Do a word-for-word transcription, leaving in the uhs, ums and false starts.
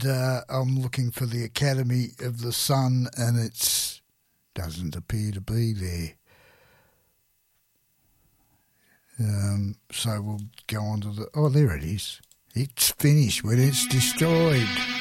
uh, I'm looking for the Academy of the Sun, and it's doesn't appear to be there. Um, so we'll go on to the... Oh, there it is. It's finished when it's destroyed.